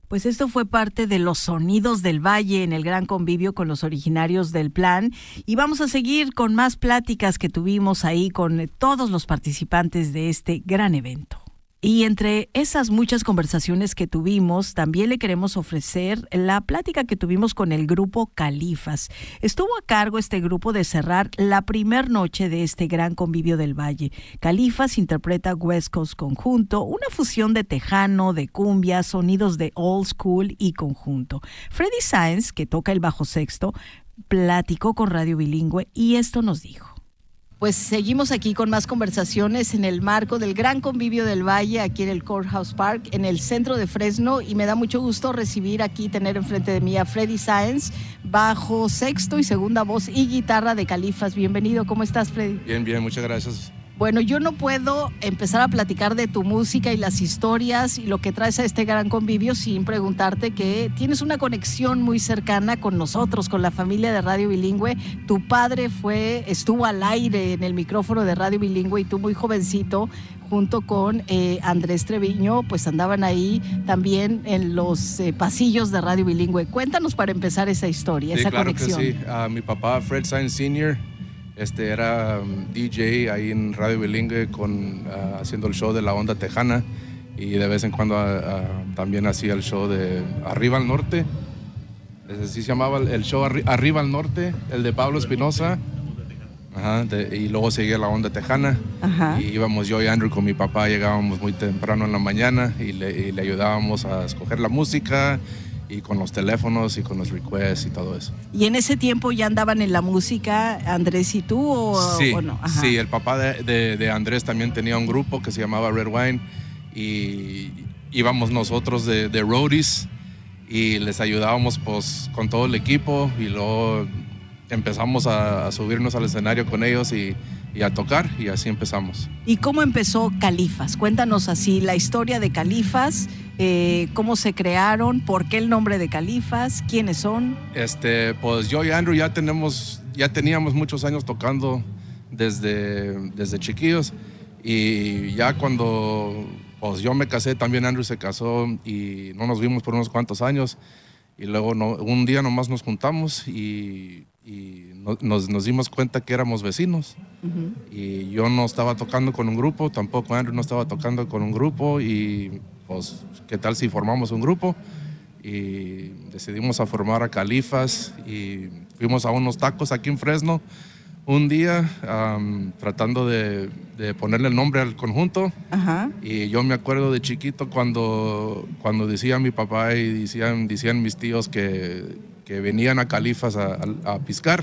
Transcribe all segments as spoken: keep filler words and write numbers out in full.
Pues esto fue parte de los sonidos del Valle en el gran convivio con los originarios del plan, y vamos a seguir con más pláticas que tuvimos ahí con todos los participantes de este gran evento. Y entre esas muchas conversaciones que tuvimos, también le queremos ofrecer la plática que tuvimos con el grupo Califas. Estuvo a cargo este grupo de cerrar la primer noche de este gran convivio del Valle. Califas interpreta West Coast Conjunto, una fusión de tejano, de cumbia, sonidos de old school y conjunto. Freddy Sáenz, que toca el bajo sexto, platicó con Radio Bilingüe y esto nos dijo. Pues seguimos aquí con más conversaciones en el marco del gran convivio del Valle, aquí en el Courthouse Park, en el centro de Fresno, y me da mucho gusto recibir aquí, tener enfrente de mí a Freddy Sáenz, bajo sexto y segunda voz y guitarra de Califas. Bienvenido, ¿cómo estás, Freddy? Bien, bien, muchas gracias. Bueno, yo no puedo empezar a platicar de tu música y las historias y lo que traes a este gran convivio sin preguntarte que tienes una conexión muy cercana con nosotros, con la familia de Radio Bilingüe. Tu padre fue, estuvo al aire en el micrófono de Radio Bilingüe y tú muy jovencito, junto con eh, Andrés Treviño, pues andaban ahí también en los eh, pasillos de Radio Bilingüe. Cuéntanos para empezar esa historia, sí, esa claro conexión. Que sí, uh, mi papá, Fred Sáenz senior, Este, era um, D J ahí en Radio Bilingüe con, uh, haciendo el show de La Onda Tejana, y de vez en cuando uh, uh, también hacía el show de Arriba al Norte. Así se llamaba el show Arri- Arriba al Norte, el de Pablo Espinosa. Ajá, de, y luego seguía La Onda Tejana. Ajá. Y íbamos yo y Andrew con mi papá, llegábamos muy temprano en la mañana y le, y le ayudábamos a escoger la música, y con los teléfonos y con los requests y todo eso. ¿Y en ese tiempo ya andaban en la música Andrés y tú o, sí, o no? Ajá. Sí, el papá de, de, de Andrés también tenía un grupo que se llamaba Red Wine, y íbamos nosotros de, de roadies y les ayudábamos pues con todo el equipo, y luego empezamos a, a subirnos al escenario con ellos y, y a tocar, y así empezamos. ¿Y cómo empezó Califas? Cuéntanos así la historia de Califas. Eh, ¿Cómo se crearon? ¿Por qué el nombre de Califas? ¿Quiénes son? Este, pues yo y Andrew ya tenemos, ya teníamos muchos años tocando desde, desde chiquillos, y ya cuando pues yo me casé, también Andrew se casó y no nos vimos por unos cuantos años, y luego no, un día nomás nos juntamos y, y no, nos, nos dimos cuenta que éramos vecinos. Uh-huh. Y yo no estaba tocando con un grupo, tampoco Andrew no estaba tocando con un grupo, y pues, ¿qué tal si formamos un grupo? Y decidimos a formar a Califas, y fuimos a unos tacos aquí en Fresno un día, um, tratando de, de ponerle el nombre al conjunto. Ajá. Y yo me acuerdo de chiquito cuando, cuando decía mi papá y decían, decían mis tíos que, que venían a Califas a, a, a piscar.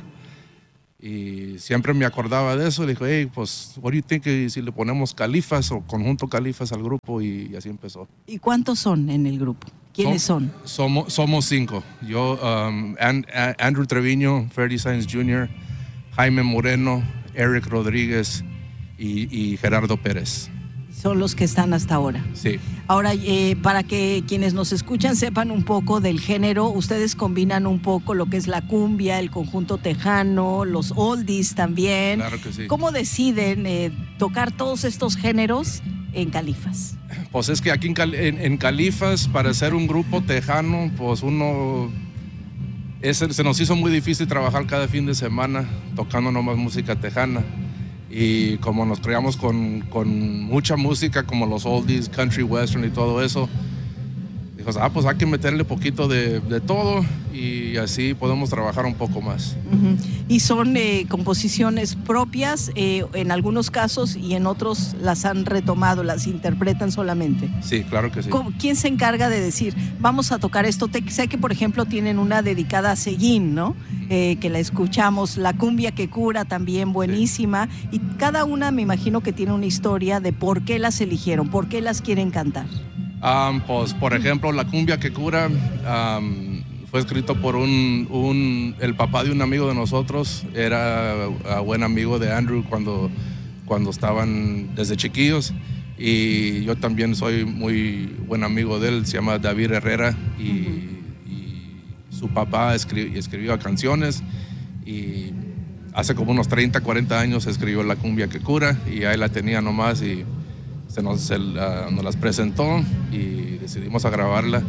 Y siempre me acordaba de eso. Le dije, hey, pues, what do you think si le ponemos Califas o conjunto Califas al grupo? Y, y así empezó. ¿Y cuántos son en el grupo? ¿Quiénes son? son? Somos, somos cinco. Yo, um, And, Andrew Treviño, Freddy Sáenz junior, Jaime Moreno, Eric Rodríguez y, y Gerardo Pérez. Son los que están hasta ahora. Sí. Ahora, eh, para que quienes nos escuchan sepan un poco del género, ustedes combinan un poco lo que es la cumbia, el conjunto tejano, los oldies también. Claro que sí. ¿Cómo deciden eh, tocar todos estos géneros en Califas? Pues es que aquí en, Cal- en, en Califas, para ser un grupo tejano, pues uno... Es, se nos hizo muy difícil trabajar cada fin de semana tocando nomás música tejana. Y como nos creamos con, con mucha música como los oldies, country western y todo eso, dijo, ah, pues hay que meterle poquito de, de todo, y así podemos trabajar un poco más. Uh-huh. Y son eh, composiciones propias eh, en algunos casos, y en otros las han retomado, las interpretan solamente. Sí, claro que sí. ¿Quién se encarga de decir, vamos a tocar esto? Te, sé que, por ejemplo, tienen una dedicada a Seguín, ¿no? Eh, que la escuchamos, La Cumbia que Cura, también buenísima. Sí. Y cada una me imagino que tiene una historia de por qué las eligieron, por qué las quieren cantar. Um, pues, por ejemplo, La Cumbia que Cura um, fue escrito por un, un, el papá de un amigo de nosotros. Era uh, buen amigo de Andrew cuando, cuando estaban desde chiquillos, y yo también soy muy buen amigo de él. Se llama David Herrera, y, uh-huh. y su papá escri- escribió canciones, y hace como unos treinta, cuarenta años escribió La Cumbia que Cura, y ahí la tenía nomás, y se nos, se, uh, nos las presentó y decidimos a grabarla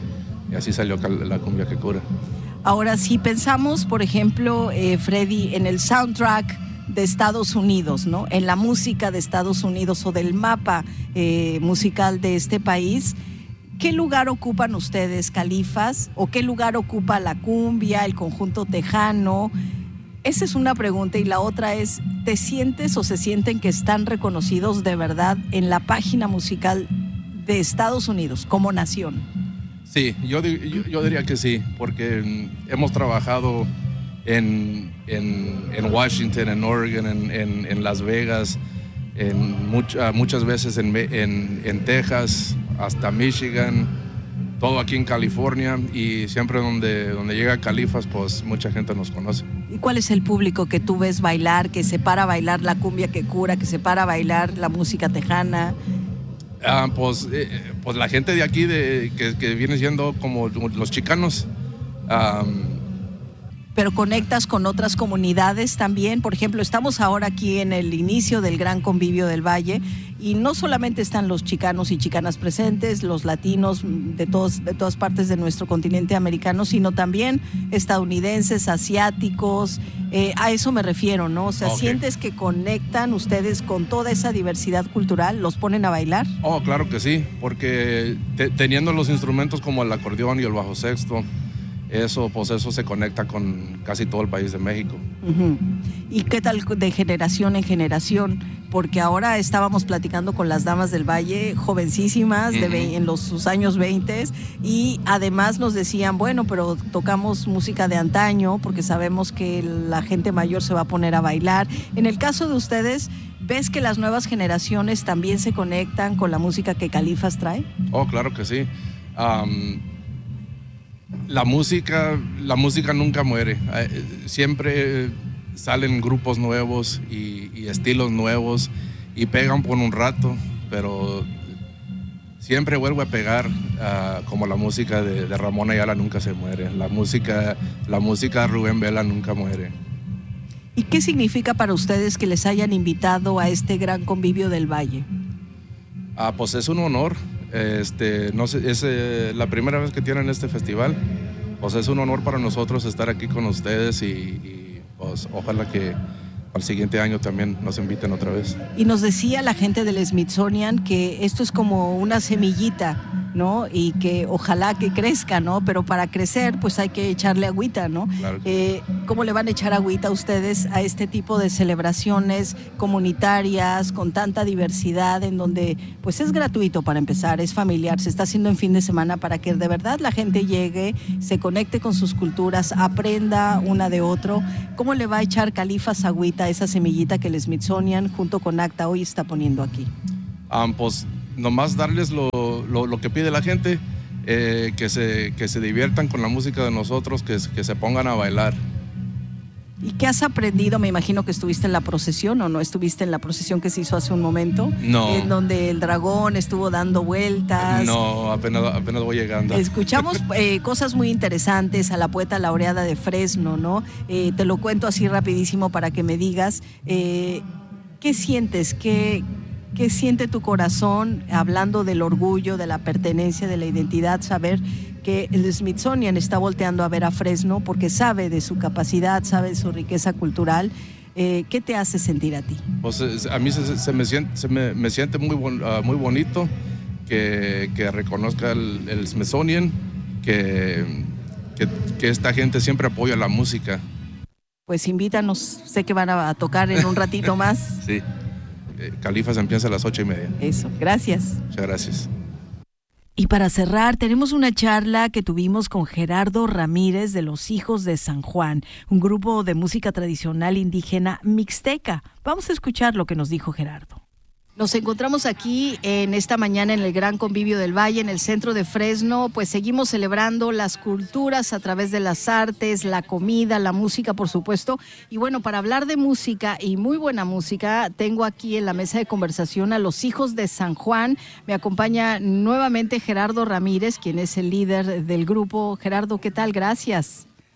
y así salió la cumbia que cura. Ahora, si pensamos, por ejemplo, eh, Freddy, en el soundtrack de Estados Unidos, ¿no? En la música de Estados Unidos o del mapa eh, musical de este país, ¿qué lugar ocupan ustedes, Califas? ¿O qué lugar ocupa la cumbia, el conjunto tejano? Esa es una pregunta, y la otra es, ¿te sientes o se sienten que están reconocidos de verdad en la página musical de Estados Unidos como nación? Sí, yo, yo, yo diría que sí, porque hemos trabajado en, en, en Washington, en Oregon, en, en, en Las Vegas, en mucha, muchas veces en, en, en Texas, hasta Michigan, todo aquí en California, y siempre donde, donde llega Califas, pues mucha gente nos conoce. ¿Y cuál es el público que tú ves bailar, que se para a bailar la cumbia que cura, que se para a bailar la música tejana? Ah, pues, eh, pues la gente de aquí, de, que, que viene siendo como los chicanos. Um, Pero conectas con otras comunidades también. Por ejemplo, estamos ahora aquí en el inicio del Gran Convivio del Valle, y no solamente están los chicanos y chicanas presentes, los latinos de, todos, de todas partes de nuestro continente americano, sino también estadounidenses, asiáticos. Eh, a eso me refiero, ¿no? O sea, okay. ¿Sientes que conectan ustedes con toda esa diversidad cultural? ¿Los ponen a bailar? Oh, claro que sí, porque te, teniendo los instrumentos como el acordeón y el bajo sexto, eso, pues eso se conecta con casi todo el país de México. Uh-huh. ¿Y qué tal de generación en generación? Porque ahora estábamos platicando con las damas del Valle, jovencísimas, uh-huh. de ve- en los, sus años veinte, y además nos decían, bueno, pero tocamos música de antaño porque sabemos que la gente mayor se va a poner a bailar. En el caso de ustedes, ¿ves que las nuevas generaciones también se conectan con la música que Califas trae? Oh, claro que sí. Um, La música, la música nunca muere. Siempre salen grupos nuevos y, y estilos nuevos y pegan por un rato, pero siempre vuelve a pegar, uh, como la música de, de Ramón Ayala nunca se muere. La música, la música de Rubén Vela nunca muere. ¿Y qué significa para ustedes que les hayan invitado a este Gran Convivio del Valle? Ah, pues es un honor. Este, no sé, es eh, la primera vez que tienen este festival. Pues es un honor para nosotros estar aquí con ustedes, y, y pues ojalá que al siguiente año también nos inviten otra vez. Y nos decía la gente del Smithsonian que esto es como una semillita, ¿no? Y que ojalá que crezca, ¿no? Pero para crecer, pues hay que echarle agüita, ¿no? Claro. Eh, ¿Cómo le van a echar agüita a ustedes a este tipo de celebraciones comunitarias con tanta diversidad, en donde pues es gratuito para empezar, es familiar, se está haciendo en fin de semana para que de verdad la gente llegue, se conecte con sus culturas, aprenda una de otro? ¿Cómo le va a echar Califas agüita a esa semillita que el Smithsonian junto con ACTA hoy está poniendo aquí? Um, pues nomás darles lo, lo, lo que pide la gente, eh, que, se, que se diviertan con la música de nosotros, que, que se pongan a bailar. ¿Y qué has aprendido? Me imagino que estuviste en la procesión, ¿o no estuviste en la procesión que se hizo hace un momento? No. En donde el dragón estuvo dando vueltas. No, apenas, apenas voy llegando. Escuchamos eh, cosas muy interesantes a la poeta laureada de Fresno, ¿no? Eh, te lo cuento así rapidísimo para que me digas, eh, ¿qué sientes? ¿Qué, ¿Qué siente tu corazón hablando del orgullo, de la pertenencia, de la identidad? Saber que el Smithsonian está volteando a ver a Fresno porque sabe de su capacidad, sabe de su riqueza cultural. Eh, ¿Qué te hace sentir a ti? Pues a mí se, se, me, siente, se me, me siente muy, bon, uh, muy bonito que, que reconozca el, el Smithsonian, que, que, que esta gente siempre apoya la música. Pues invítanos, sé que van a tocar en un ratito más. Sí. Califas empieza a las ocho y media. Eso, gracias. Muchas gracias. Y para cerrar, tenemos una charla que tuvimos con Gerardo Ramírez de Los Hijos de San Juan, un grupo de música tradicional indígena mixteca. Vamos a escuchar lo que nos dijo Gerardo. Nos encontramos aquí en esta mañana en el Gran Convivio del Valle, en el centro de Fresno. Pues seguimos celebrando las culturas a través de las artes, la comida, la música, por supuesto. Y bueno, para hablar de música y muy buena música, tengo aquí en la mesa de conversación a Los Hijos de San Juan. Me acompaña nuevamente Gerardo Ramírez, quien es el líder del grupo. Gerardo, ¿qué tal? Gracias.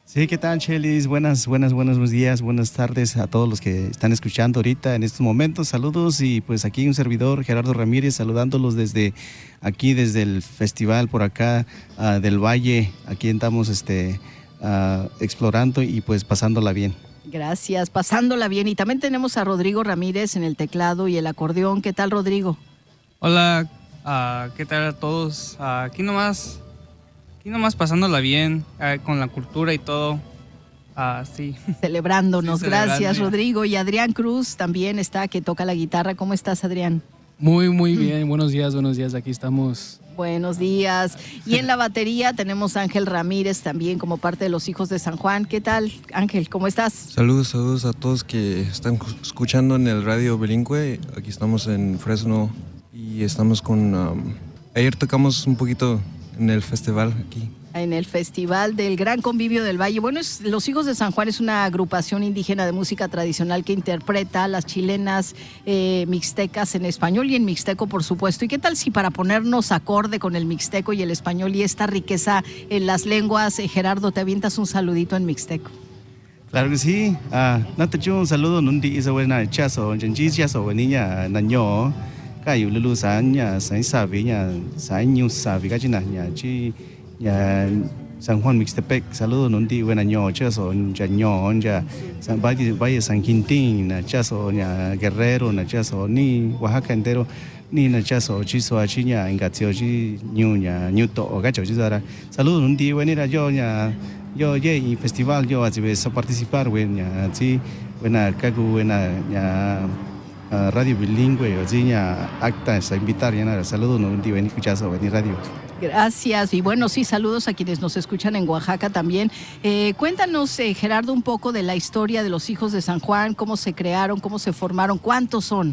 Sí, ¿qué tal, Chelis? Buenas, buenas, buenos días, buenas tardes a todos los que están escuchando ahorita en estos momentos. Saludos y pues aquí un servidor, Gerardo Ramírez, saludándolos desde aquí, desde el festival por acá uh, del Valle. Aquí estamos este, uh, explorando y pues pasándola bien. Gracias, pasándola bien. Y también tenemos a Rodrigo Ramírez en el teclado y el acordeón. ¿Qué tal, Rodrigo? Hola, uh, ¿qué tal a todos? Uh, aquí nomás... Aquí nomás pasándola bien, eh, con la cultura y todo. Ah, sí. Celebrándonos, sí, gracias celebrando. Rodrigo. Y Adrián Cruz también está, que toca la guitarra. ¿Cómo estás, Adrián? Muy, muy bien. Buenos días, buenos días. Aquí estamos. Buenos días. Y en la batería tenemos a Ángel Ramírez también como parte de los Hijos de San Juan. ¿Qué tal, Ángel? ¿Cómo estás? Saludos, saludos a todos que están escuchando en el radio bilingüe. Aquí estamos en Fresno y estamos con... Um, ayer tocamos un poquito en el festival aquí. En el Festival del Gran Convivio del Valle. Bueno, es, Los Hijos de San Juan es una agrupación indígena de música tradicional que interpreta las chilenas eh, mixtecas en español y en mixteco, por supuesto. ¿Y qué tal si para ponernos acorde con el mixteco y el español y esta riqueza en las lenguas, eh, Gerardo, te avientas un saludito en mixteco? Claro que sí. Ah, no te echo un saludo, no te hizo buena chazo, en chazo, niña, naño. Kayu lulu sanya, san sabi nya, san ñu sabi kachina nya chi nya San Juan Mixtepec. Saludo nundi buena ño chaso nya ño nya San Valle Valle San Quintín na chaso nya Guerrero na chaso ni Oaxaca entero ni na chaso chiso achiña engatio chi ñu nya ñu to gacho chisara. Saludo nundi buena yo nya yo ye y festival yo a participar buena sí buena kagu buena nya Uh, radio bilingüe, o sea, actas a invitar, ya saludos, no venir escuchas o venir radio. Gracias, y bueno, sí, saludos a quienes nos escuchan en Oaxaca también. Eh, cuéntanos, eh, Gerardo, un poco de la historia de los Hijos de San Juan, cómo se crearon, cómo se formaron, ¿cuántos son?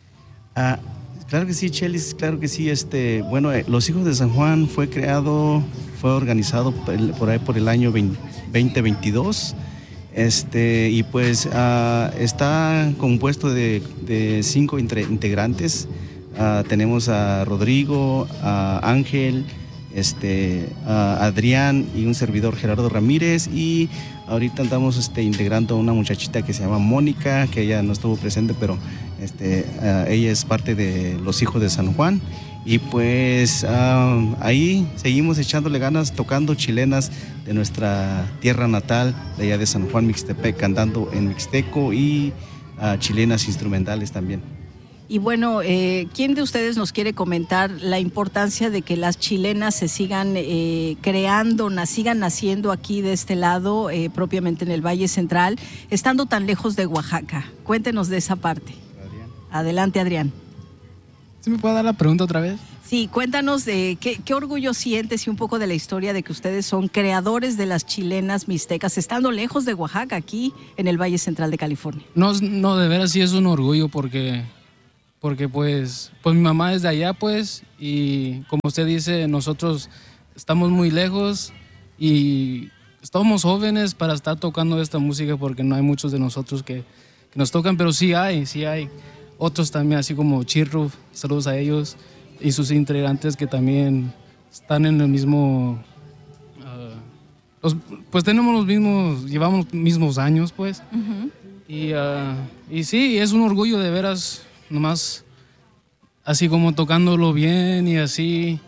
Ah, claro que sí, Chelis, claro que sí. Este, bueno, eh, los Hijos de San Juan fue creado, fue organizado por, por ahí por el año veinte veintidós. Este, y pues uh, está compuesto de, de cinco integrantes. Uh, tenemos a Rodrigo, a Ángel, este, a Adrián y un servidor, Gerardo Ramírez. Y ahorita andamos este, integrando a una muchachita que se llama Mónica, que ella no estuvo presente, pero este, uh, ella es parte de los Hijos de San Juan. Y pues uh, ahí seguimos echándole ganas, tocando chilenas de nuestra tierra natal, de allá de San Juan Mixtepec, cantando en mixteco y uh, chilenas instrumentales también. Y bueno, eh, ¿quién de ustedes nos quiere comentar la importancia de que las chilenas se sigan eh, creando, na, sigan naciendo aquí de este lado, eh, propiamente en el Valle Central, estando tan lejos de Oaxaca? Cuéntenos de esa parte. Adrián. Adelante, Adrián. ¿Sí me puede dar la pregunta otra vez? Sí, cuéntanos de qué, qué orgullo sientes y un poco de la historia de que ustedes son creadores de las chilenas mixtecas, estando lejos de Oaxaca, aquí en el Valle Central de California. No, no, de veras sí es un orgullo porque, porque pues, pues mi mamá es de allá, pues, y como usted dice, nosotros estamos muy lejos y estamos jóvenes para estar tocando esta música porque no hay muchos de nosotros que, que nos tocan, pero sí hay, sí hay. Otros también, así como Chirruf, saludos a ellos, y sus integrantes que también están en el mismo... Uh, los, pues tenemos los mismos, llevamos los mismos años, pues. Uh-huh. y, uh, y sí, es un orgullo de veras, nomás así como tocándolo bien y así.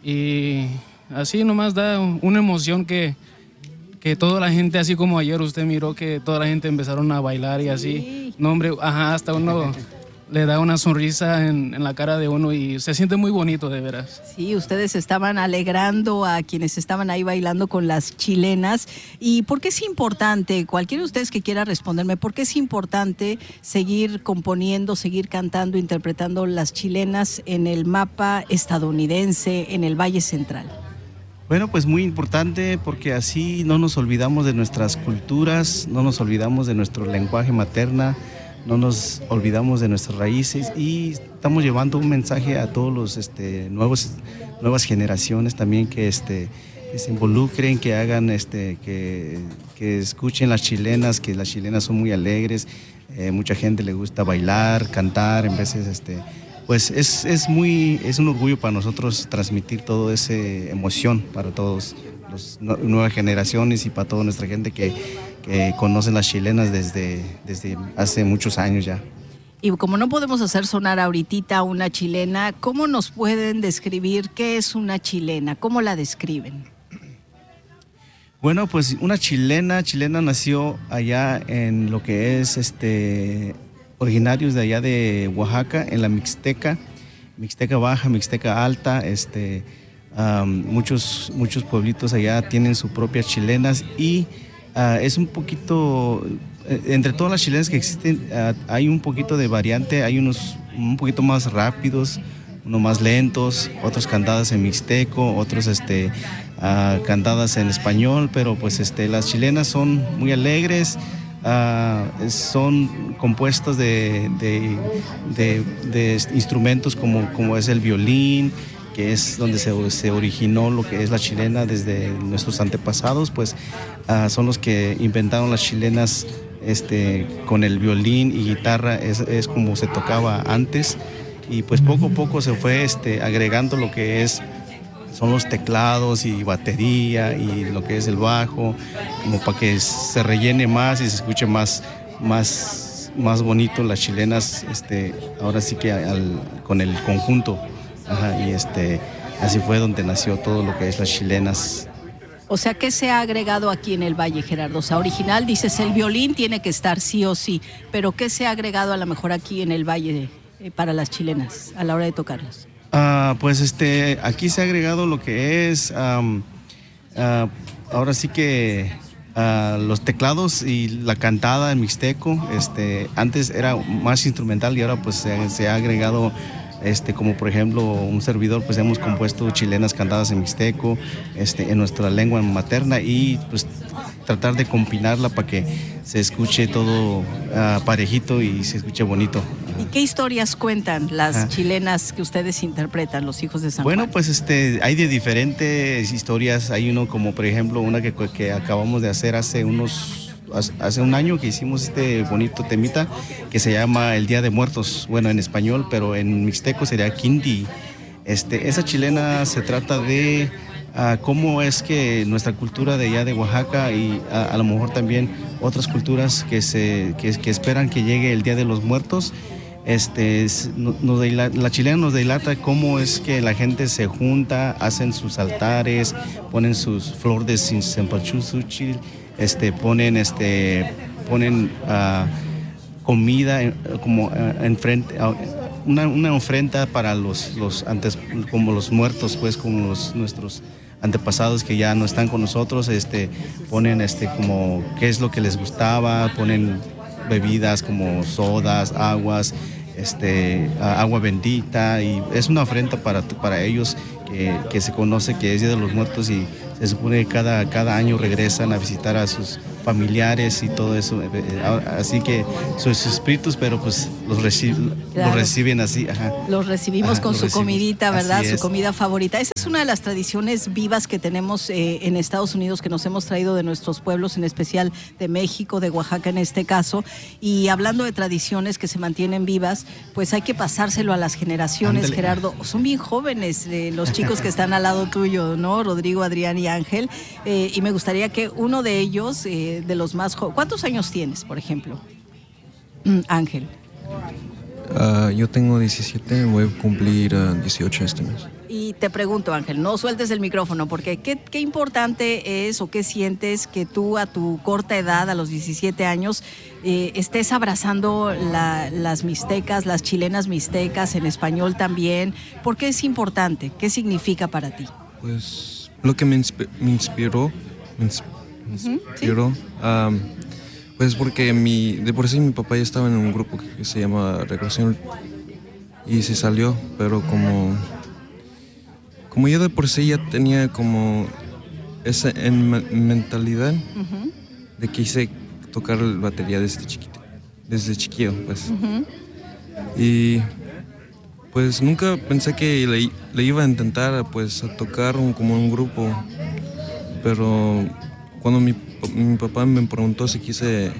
Y así nomás da una emoción que, que toda la gente, así como ayer usted miró que toda la gente empezaron a bailar y así. Sí. No, hombre, ajá, hasta uno... le da una sonrisa en, en la cara de uno y se siente muy bonito, de veras. Sí, ustedes estaban alegrando a quienes estaban ahí bailando con las chilenas. ¿Y por qué es importante, cualquiera de ustedes que quiera responderme, por qué es importante seguir componiendo, seguir cantando, interpretando las chilenas en el mapa estadounidense, en el Valle Central? Bueno, pues muy importante porque así no nos olvidamos de nuestras culturas, no nos olvidamos de nuestro lenguaje materna, no nos olvidamos de nuestras raíces y estamos llevando un mensaje a todos los este, nuevos, nuevas generaciones también que, este, que se involucren, que hagan, este, que, que escuchen las chilenas, que las chilenas son muy alegres, eh, mucha gente le gusta bailar, cantar, en veces, este, pues es, es, muy, es un orgullo para nosotros transmitir toda esa emoción para todos. las nuevas generaciones y para toda nuestra gente que, que conoce las chilenas desde, desde hace muchos años ya. Y como no podemos hacer sonar ahorita una chilena, ¿cómo nos pueden describir qué es una chilena? ¿Cómo la describen? Bueno, pues una chilena, chilena nació allá en lo que es este originarios de allá de Oaxaca, en la Mixteca, Mixteca Baja, Mixteca Alta, este, um, muchos, muchos pueblitos allá tienen sus propias chilenas y uh, es un poquito, entre todas las chilenas que existen, uh, hay un poquito de variante, hay unos un poquito más rápidos, unos más lentos, otros cantadas en mixteco, otros este, uh, cantadas en español, pero pues este, las chilenas son muy alegres. Uh, son compuestos de, de, de, de instrumentos como, como es el violín, que es donde se, se originó lo que es la chilena desde nuestros antepasados, pues uh, son los que inventaron las chilenas este, con el violín y guitarra, es, es como se tocaba antes, y pues poco a poco se fue este, agregando lo que es son los teclados y batería y lo que es el bajo, como para que se rellene más y se escuche más, más, más bonito las chilenas, este, ahora sí que al, con el conjunto. Ajá, y este, así fue donde nació todo lo que es las chilenas. O sea, ¿qué se ha agregado aquí en el Valle, Gerardo? O sea, original, dices, el violín tiene que estar sí o sí, pero ¿qué se ha agregado a lo mejor aquí en el Valle eh, para las chilenas a la hora de tocarlas? Uh, pues este, aquí se ha agregado lo que es, um, uh, ahora sí que uh, los teclados y la cantada en mixteco. Este, antes era más instrumental y ahora pues se, se ha agregado, este, como por ejemplo un servidor, pues hemos compuesto chilenas cantadas en mixteco, este, en nuestra lengua materna y pues tratar de combinarla para que se escuche todo uh, parejito y se escuche bonito. ¿Y qué historias cuentan las ah. chilenas que ustedes interpretan, los hijos de San bueno, Juan? Bueno, pues este, hay de diferentes historias. Hay uno como, por ejemplo, una que, que acabamos de hacer hace unos, hace un año que hicimos este bonito temita que se llama El Día de Muertos. Bueno, en español, pero en mixteco sería Quindi. Este, esa chilena se trata de uh, cómo es que nuestra cultura de allá de Oaxaca y a, a lo mejor también otras culturas que, se, que, que esperan que llegue el Día de los Muertos. Este, nos dilata, la chilena nos dilata cómo es que la gente se junta, hacen sus altares, ponen sus flores de cempasúchil, este, ponen, este, ponen uh, comida como uh, enfrente, uh, una, una ofrenda para los, los antes, como los muertos, pues como los, nuestros antepasados que ya no están con nosotros, este, ponen este, como qué es lo que les gustaba, ponen bebidas como sodas, aguas, este, agua bendita, y es una ofrenda para, para ellos que, que se conoce que es Día de los Muertos y se supone que cada, cada año regresan a visitar a sus familiares y todo eso, así que sus espíritus, pero pues los, reci claro. los reciben así. Ajá. Los recibimos ajá, con su recibimos. comidita, ¿verdad? Su comida favorita. Esa es una de las tradiciones vivas que tenemos eh, en Estados Unidos, que nos hemos traído de nuestros pueblos, en especial de México, de Oaxaca en este caso. Y hablando de tradiciones que se mantienen vivas, pues hay que pasárselo a las generaciones, Ándale. Gerardo. Son bien jóvenes eh, los chicos que están al lado tuyo, ¿no? Rodrigo, Adrián y Ángel. Eh, y me gustaría que uno de ellos... Eh, de los más jóvenes. ¿Cuántos años tienes, por ejemplo? Mm, Ángel. Uh, yo tengo diecisiete, voy a cumplir uh, dieciocho este mes. Y te pregunto, Ángel, no sueltes el micrófono, porque ¿qué, qué importante es o qué sientes que tú a tu corta edad, a los diecisiete años, eh, estés abrazando la, las mixtecas, las chilenas mixtecas, en español también? ¿Por qué es importante? ¿Qué significa para ti? Pues lo que me, insp me inspiró... Me inspiró Uh-huh, ¿sí? um, pues porque mi, de por sí mi papá ya estaba en un grupo que, que se llama Regresión y se salió, pero como como yo de por sí ya tenía como esa en mentalidad uh-huh. de que hice tocar la batería desde chiquito, desde chiquillo, pues. Uh-huh. Y pues nunca pensé que le, le iba a intentar pues a tocar un, como un grupo, pero cuando mi, mi papá me preguntó si quise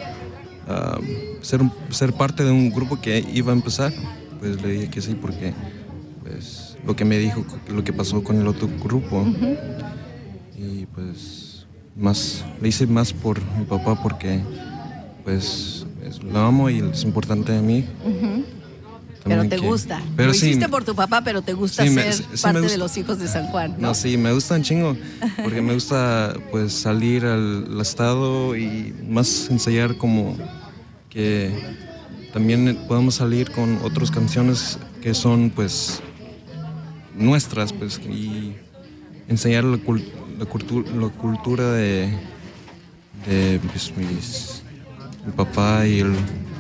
uh, ser, ser parte de un grupo que iba a empezar, pues le dije que sí, porque pues lo que me dijo, lo que pasó con el otro grupo. Uh-huh. Y pues más, le hice más por mi papá porque pues es- lo amo y es importante a mí. Ujú. También Pero te que- gusta. Pero Lo sí, hiciste por tu papá, pero te gusta sí, me- ser sí, sí me parte de gusta. los hijos de San Juan, ¿no? No, sí, me gusta un chingo, porque me gusta pues salir al, al estado y más ensayar como que también podemos salir con otras canciones que son pues nuestras pues y enseñar la, cul- la, cultu- la cultura de, de pues, mis, mi papá y el,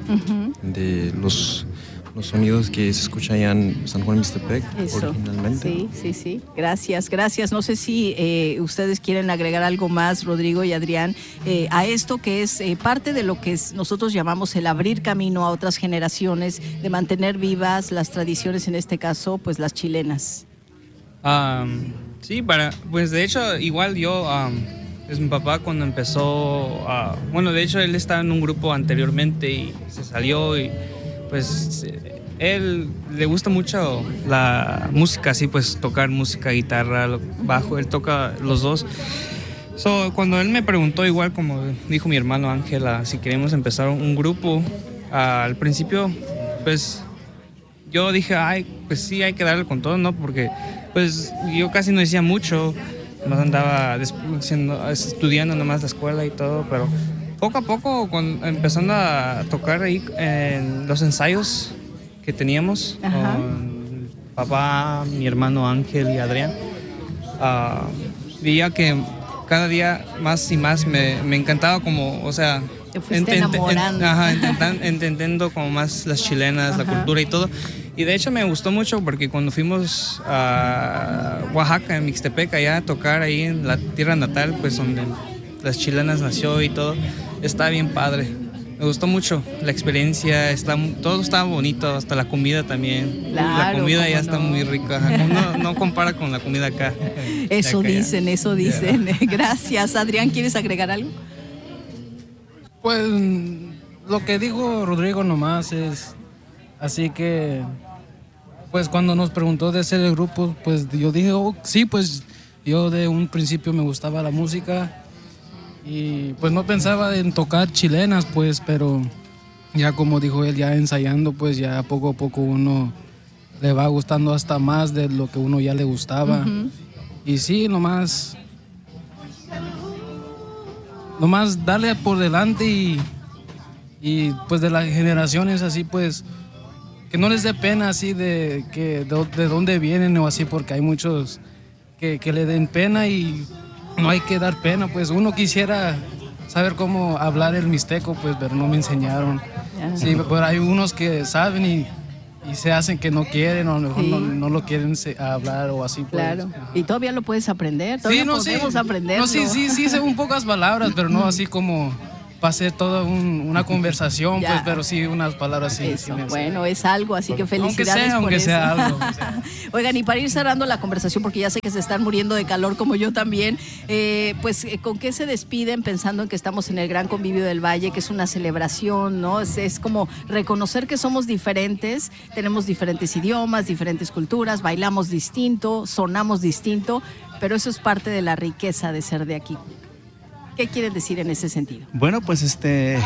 de los, los sonidos que se escuchan allá en San Juan Mixtepec Eso. originalmente. Sí, sí, sí. Gracias, gracias. No sé si eh, ustedes quieren agregar algo más, Rodrigo y Adrián, eh, a esto que es eh, parte de lo que es- nosotros llamamos el abrir camino a otras generaciones, de mantener vivas las tradiciones, en este caso, pues las chilenas. Am, sí, para, pues de hecho, igual yo, am, pues mi papá cuando empezó, a, bueno, de hecho él estaba en un grupo anteriormente y se salió y pues eh, él le gusta mucho la música, así pues tocar música, guitarra, lo- bajo, él toca los dos. So, cuando él me preguntó, igual como dijo mi hermano Ángela, si queremos empezar un grupo, ah, al principio, pues yo dije, ay, pues sí, hay que darle con todo, ¿no? Porque pues yo casi no decía mucho, más andaba des- siendo- estudiando nomás la escuela y todo, pero poco a poco, con- empezando a tocar ahí en los ensayos que teníamos Ajá. con papá, mi hermano Ángel y Adrián, ah, veía que cada día más y más me, me encantaba como, o sea, Te fuiste ente- ente- enamorando. ajá, intentan- entendiendo como más las chilenas, la Ajá. cultura y todo. Y de hecho me gustó mucho porque cuando fuimos a Oaxaca, en Mixtepec, allá a tocar ahí en la tierra natal, pues donde las chilenas nació y todo, está bien padre. Me gustó mucho la experiencia, está, mu- todo estaba bonito, hasta la comida también. la Claro, comida ya cómo está no. muy rica, ajá, no, no compara con la comida acá. Eso De acá, ya. dicen, eso dicen. Gracias. Adrián, ¿quieres agregar algo? Pues lo que dijo Rodrigo nomás es así que pues cuando nos preguntó de hacer el grupo, pues yo dije, oh, sí, pues yo de un principio me gustaba la música y pues no pensaba en tocar chilenas, pues, pero ya como dijo él, ya ensayando, pues ya poco a poco uno le va gustando hasta más de lo que uno ya le gustaba. Ujú. Y sí, nomás nomás darle por delante y, y pues de las generaciones así pues que no les dé pena así de que de, de dónde vienen o así, porque hay muchos que, que le den pena y no hay que dar pena, pues uno quisiera saber cómo hablar el mixteco, pues, pero no me enseñaron. Ya. Sí, pero hay unos que saben y, y se hacen que no quieren o a lo mejor Sí. no, no lo quieren se- hablar o así, pues. Claro. Ajá. Y todavía lo puedes aprender, todavía Sí, no, sí. podemos aprenderlo. No, sí, sí, sí, según pocas palabras, pero no así como para hacer toda un- una conversación, Ya. pues, pero sí unas palabras sí. sí Eso, me hacen. bueno, es algo, así que Aunque felicidades sea, por aunque eso. sea algo. o sea. Oigan, y para ir cerrando la conversación, porque ya sé que se están muriendo de calor como yo también, eh, pues eh, ¿con qué se despiden pensando en que estamos en el Gran Convivio del Valle, que es una celebración, ¿no? Es, es como reconocer que somos diferentes, tenemos diferentes idiomas, diferentes culturas, bailamos distinto, sonamos distinto, pero eso es parte de la riqueza de ser de aquí. ¿Qué quieren decir en ese sentido? Bueno, pues este,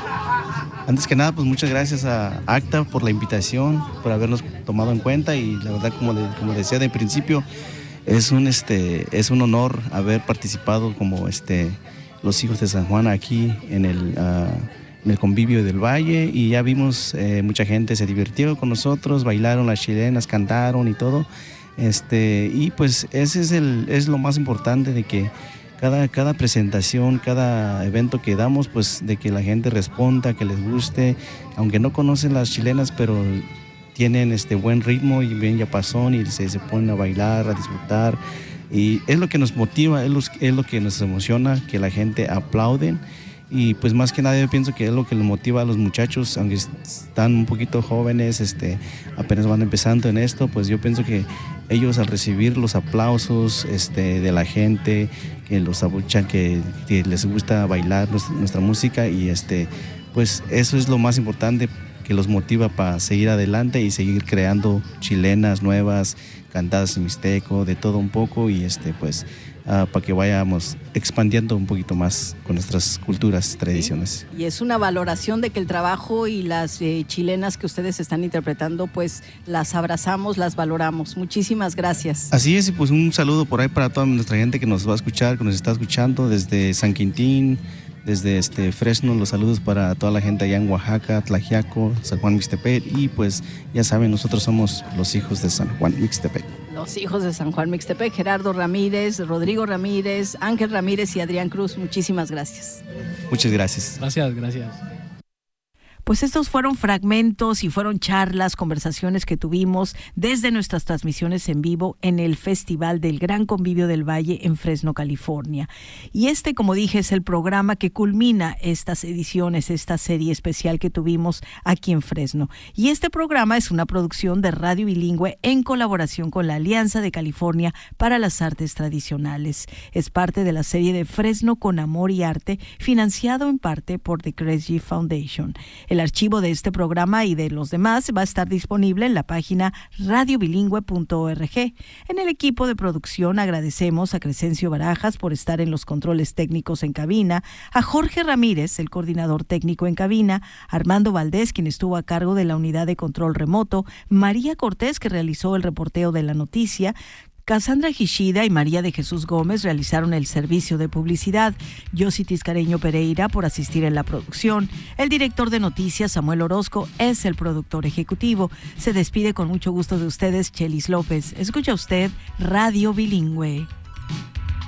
antes que nada, pues muchas gracias a ACTA por la invitación, por habernos tomado en cuenta y la verdad, como, le- como decía de principio, es un, este, es un honor haber participado como este, los hijos de San Juan aquí en el, ah, en el Convivio del Valle y ya vimos eh, mucha gente se divirtió con nosotros, bailaron las chilenas, cantaron y todo. Este, y pues ese es, el, es lo más importante de que Cada, cada presentación, cada evento que damos, pues de que la gente responda, que les guste, aunque no conocen las chilenas, pero tienen este buen ritmo y bien yapazón y se, se ponen a bailar, a disfrutar. Y es lo que nos motiva, es lo, es lo que nos emociona, que la gente aplauden. Y pues más que nada yo pienso que es lo que les motiva a los muchachos, aunque están un poquito jóvenes, este, apenas van empezando en esto, pues yo pienso que ellos al recibir los aplausos este, de la gente, que los abuchan, que, que les gusta bailar nuestra, nuestra música y este, pues eso es lo más importante que los motiva para seguir adelante y seguir creando chilenas nuevas, cantadas en mixteco, de todo un poco, y este pues uh, para que vayamos expandiendo un poquito más con nuestras culturas, tradiciones. Sí, y es una valoración de que el trabajo y las eh, chilenas que ustedes están interpretando, pues las abrazamos, las valoramos. Muchísimas gracias. Así es, y pues un saludo por ahí para toda nuestra gente que nos va a escuchar, que nos está escuchando desde San Quintín, desde este Fresno. Los saludos para toda la gente allá en Oaxaca, Tlaxiaco, San Juan Mixtepec, y pues ya saben, nosotros somos los hijos de San Juan Mixtepec. Los hijos de San Juan Mixtepec, Gerardo Ramírez, Rodrigo Ramírez, Ángel Ramírez y Adrián Cruz, muchísimas gracias. Muchas gracias. Gracias, gracias. Pues estos fueron fragmentos y fueron charlas, conversaciones que tuvimos desde nuestras transmisiones en vivo en el Festival del Gran Convivio del Valle en Fresno, California. Y este, como dije, es el programa que culmina estas ediciones, esta serie especial que tuvimos aquí en Fresno. Y este programa es una producción de Radio Bilingüe en colaboración con la Alianza de California para las Artes Tradicionales. Es parte de la serie de Fresno con Amor y Arte, financiado en parte por The Kresge Foundation. El archivo de este programa y de los demás va a estar disponible en la página radio bilingüe punto org. En el equipo de producción agradecemos a Crescencio Barajas por estar en los controles técnicos en cabina, a Jorge Ramírez, el coordinador técnico en cabina, Armando Valdés, quien estuvo a cargo de la unidad de control remoto, María Cortés, que realizó el reporteo de la noticia, Cassandra Gishida y María de Jesús Gómez realizaron el servicio de publicidad. Yosi Tiscareño Pereira por asistir en la producción. El director de noticias, Samuel Orozco, es el productor ejecutivo. Se despide con mucho gusto de ustedes, Chelis López. Escucha usted Radio Bilingüe.